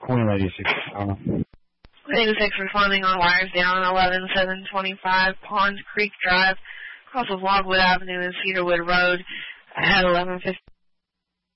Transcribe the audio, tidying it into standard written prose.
Queen Lady 6. Lady 6 responding on wires down 11725 Pond Creek Drive, across of Logwood Avenue and Cedarwood Road at 11:50.